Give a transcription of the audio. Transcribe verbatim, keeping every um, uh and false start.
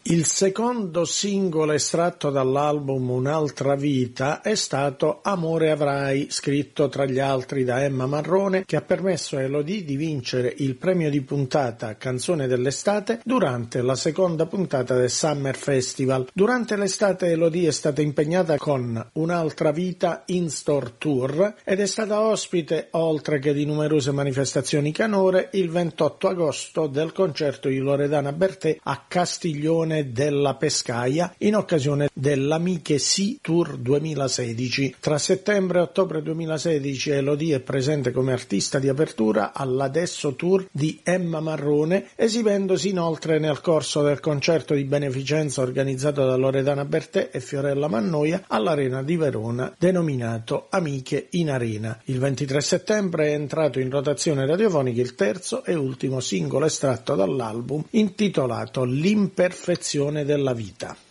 Il secondo singolo estratto dall'album Un'altra vita è stato Amore avrai, scritto tra gli altri da Emma Marrone, che ha permesso a Elodie di vincere il premio di puntata Canzone dell'estate durante la seconda puntata del Summer Festival. Durante l'estate Elodie è stata impegnata con Un'altra vita in Store Tour ed è stata ospite, oltre che di numerose manifestazioni canore, il ventotto agosto del concerto di Loredana Bertè a Castiglione della Pescaia in occasione dell'Amiche Sì Tour duemilasedici. Tra settembre e ottobre duemilasedici Elodie è presente come artista di apertura all'Adesso Tour di Emma Marrone, esibendosi inoltre nel corso del concerto di beneficenza organizzato da Loredana Bertè e Fiorella Mannoia all'Arena di Verona, denominato Amiche in Arena. Il ventitré settembre è entrato in rotazione radiofonica il terzo e ultimo singolo estratto dall'album intitolato L'imperfezione della vita.